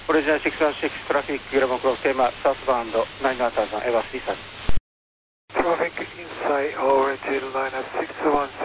Original 616 traffic 11 o'clock tema southbound 91000 Airbus Visa. Traffic inside original 616